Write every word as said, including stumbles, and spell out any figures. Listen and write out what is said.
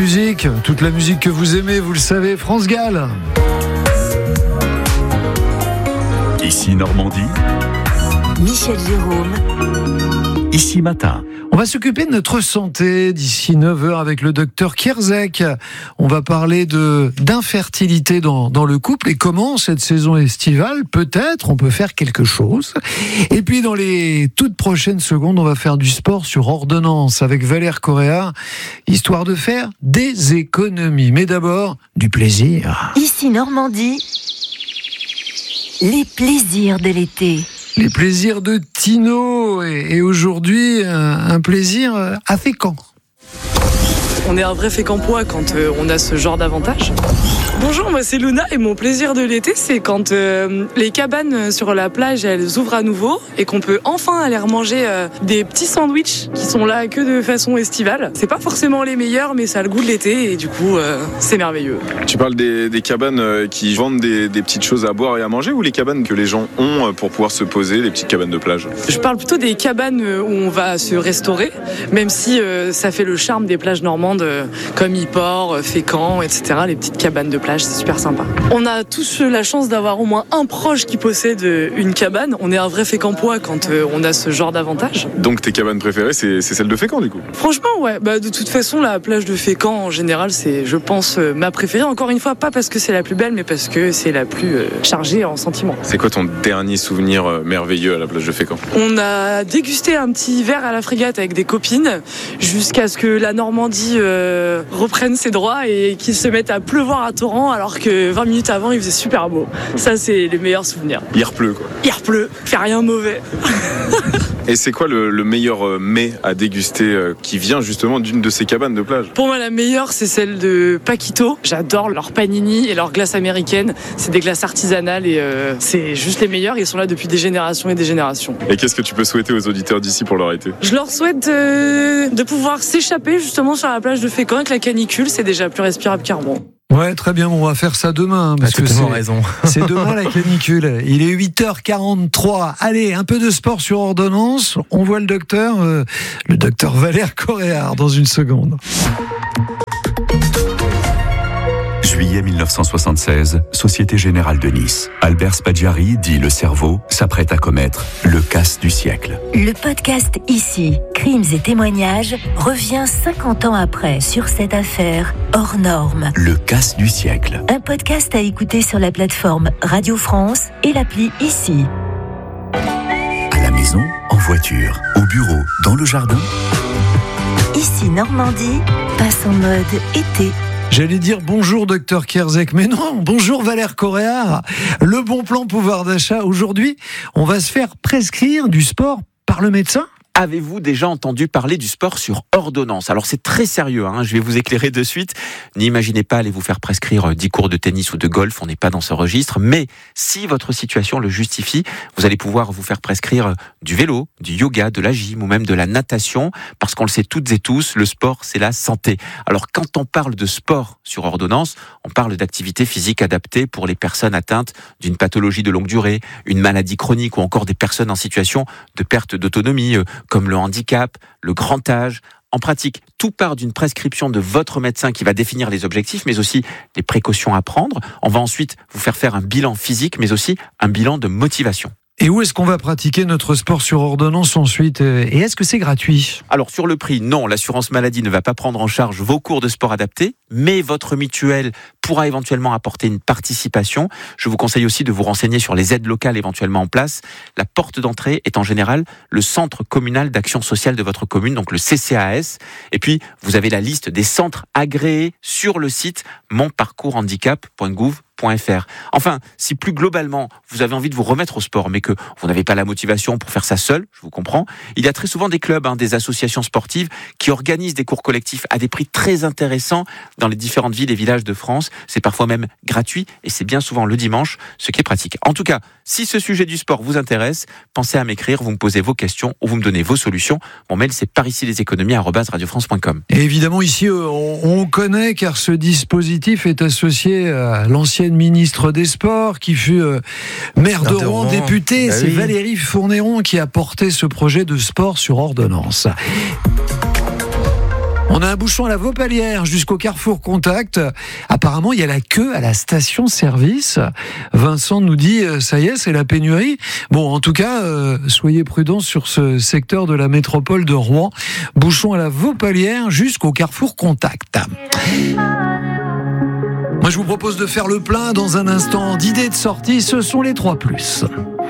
Musique, toute la musique que vous aimez, vous le savez, France Gall. Ici Normandie. Michel Jérôme. Ici Matin. On va s'occuper de notre santé d'ici neuf heures avec le docteur Kierzek. On va parler de, d'infertilité dans, dans le couple et comment cette saison estivale, peut-être, on peut faire quelque chose. Et puis dans les toutes prochaines secondes, on va faire du sport sur ordonnance avec Valère Correa, histoire de faire des économies. Mais d'abord, du plaisir. Ici Normandie, les plaisirs de l'été. Les plaisirs de Tino, et, et aujourd'hui, un, un plaisir à Fécamp. On est un vrai Fécampois quand euh, on a ce genre d'avantage. Bonjour, moi c'est Luna et mon plaisir de l'été c'est quand euh, les cabanes sur la plage elles ouvrent à nouveau et qu'on peut enfin aller remanger euh, des petits sandwichs qui sont là que de façon estivale. C'est pas forcément les meilleurs mais ça a le goût de l'été et du coup euh, c'est merveilleux. Tu parles des, des cabanes qui vendent des, des petites choses à boire et à manger ou les cabanes que les gens ont pour pouvoir se poser, les petites cabanes de plage? Je parle plutôt des cabanes où on va se restaurer, même si euh, ça fait le charme des plages normandes comme Yport, Fécamp, et cetera. Les petites cabanes de plage, c'est super sympa. On a tous la chance d'avoir au moins un proche qui possède une cabane. On est un vrai Fécampois quand on a ce genre d'avantage. Donc tes cabanes préférées, c'est, c'est celle de Fécamp du coup? Franchement, ouais. Bah, de toute façon, la plage de Fécamp, en général, c'est, je pense, ma préférée. Encore une fois, pas parce que c'est la plus belle, mais parce que c'est la plus euh, chargée en sentiments. C'est quoi ton dernier souvenir euh, merveilleux à la plage de Fécamp? On a dégusté un petit verre à la frégate avec des copines jusqu'à ce que la Normandie euh, reprenne ses droits et qu'il se mette à pleuvoir à torrent alors que vingt minutes avant il faisait super beau. Ça c'est les meilleurs souvenirs. Il repleut quoi. Il repleut, fait rien de mauvais. Et c'est quoi le, le meilleur mets à déguster euh, qui vient justement d'une de ces cabanes de plage? Pour moi la meilleure c'est celle de Paquito. J'adore leur panini et leur glace américaine. C'est des glaces artisanales et euh, c'est juste les meilleurs. Ils sont là depuis des générations et des générations. Et qu'est-ce que tu peux souhaiter aux auditeurs d'ici pour leur été? Je leur souhaite euh, de pouvoir s'échapper justement sur la plage de Fécamp avec la canicule. C'est déjà plus respirable qu'Arbon. Ouais, très bien, on va faire ça demain. Parce T'as que totalement c'est, raison. c'est demain la canicule. Il est huit heures quarante-trois. Allez, un peu de sport sur ordonnance. On voit le docteur, euh, le docteur Valère Correa dans une seconde. Juillet mille neuf cent soixante-seize, Société Générale de Nice. Albert Spaggiari, dit le cerveau, s'apprête à commettre le casse du siècle. Le podcast Ici, crimes et témoignages revient cinquante ans après sur cette affaire hors norme. Le casse du siècle. Un podcast à écouter sur la plateforme Radio France et l'appli Ici. À la maison, en voiture, au bureau, dans le jardin. Ici Normandie passe en mode été. J'allais dire bonjour docteur Kierzek, mais non, bonjour Valère Correa. Le bon plan pouvoir d'achat. Aujourd'hui, on va se faire prescrire du sport par le médecin. Avez-vous déjà entendu parler du sport sur ordonnance? Alors c'est très sérieux, hein, je vais vous éclairer de suite. N'imaginez pas aller vous faire prescrire dix cours de tennis ou de golf, on n'est pas dans ce registre. Mais si votre situation le justifie, vous allez pouvoir vous faire prescrire du vélo, du yoga, de la gym ou même de la natation. Parce qu'on le sait toutes et tous, le sport c'est la santé. Alors quand on parle de sport sur ordonnance, on parle d'activité physique adaptée pour les personnes atteintes d'une pathologie de longue durée, une maladie chronique ou encore des personnes en situation de perte d'autonomie, comme le handicap, le grand âge. En pratique, tout part d'une prescription de votre médecin qui va définir les objectifs, mais aussi les précautions à prendre. On va ensuite vous faire faire un bilan physique, mais aussi un bilan de motivation. Et où est-ce qu'on va pratiquer notre sport sur ordonnance ensuite? Et est-ce que c'est gratuit? Alors sur le prix, non, l'assurance maladie ne va pas prendre en charge vos cours de sport adaptés, mais votre mutuelle pourra éventuellement apporter une participation. Je vous conseille aussi de vous renseigner sur les aides locales éventuellement en place. La porte d'entrée est en général le centre communal d'action sociale de votre commune, donc le C C A S. Et puis, vous avez la liste des centres agréés sur le site mon parcours handicap point gouv point f r. Enfin, si plus globalement, vous avez envie de vous remettre au sport, mais que vous n'avez pas la motivation pour faire ça seul, je vous comprends, il y a très souvent des clubs, hein, des associations sportives qui organisent des cours collectifs à des prix très intéressants dans les différentes villes et villages de France. C'est parfois même gratuit et c'est bien souvent le dimanche, ce qui est pratique. En tout cas, si ce sujet du sport vous intéresse, pensez à m'écrire, vous me posez vos questions ou vous me donnez vos solutions. Mon mail, c'est par ici les économies arobase radio france point com. Et évidemment, ici, on, on connaît car ce dispositif est associé à l'ancienne ministre des Sports qui fut euh, maire de Rouen, députée. Bah c'est oui. Valérie Fournéron qui a porté ce projet de sport sur ordonnance. On a un bouchon à la Vaupalière jusqu'au Carrefour Contact. Apparemment, il y a la queue à la station-service. Vincent nous dit, ça y est, c'est la pénurie. Bon, en tout cas, euh, soyez prudents sur ce secteur de la métropole de Rouen. Bouchon à la Vaupalière jusqu'au Carrefour Contact. Moi, je vous propose de faire le plein dans un instant d'idées de sortie. Ce sont les trois plus.